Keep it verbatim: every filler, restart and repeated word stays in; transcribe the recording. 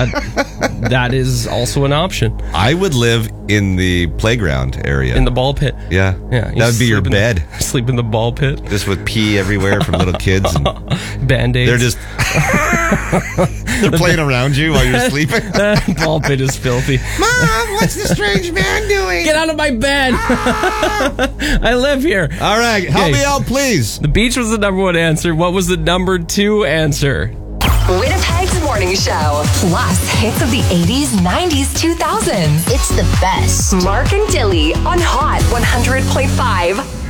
that that is also an option. I would live in the playground area. In the ball pit. Yeah. Yeah. That would be your bed. The, sleep in the ball pit. Just with pee everywhere from little kids. And Band-Aids. they're just... they're playing around you while you're sleeping. That ball pit is filthy. Mom, what's the strange man doing? Get out of my bed. I live here. All right. Help Okay. me out, please. The beach was the number one answer. What was the number two answer? Winnipeg's Morning Show. Plus, hits of the eighties, nineties, two thousands. It's the best. Mark and Dilly on Hot one hundred point five.